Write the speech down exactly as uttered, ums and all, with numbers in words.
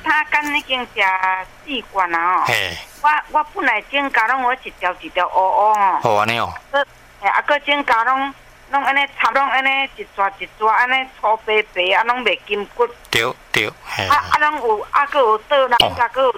炒干已经食四罐啊！哦， 嘿， 我我本来整家拢我一条一条乌乌哦。 好安尼哦。 个，嘿，啊，个整家拢拢安尼插，拢安尼一撮一撮安尼粗白白，啊，拢袂筋骨。 对对，嘿。 啊啊，拢有啊，个有倒啦，啊，个有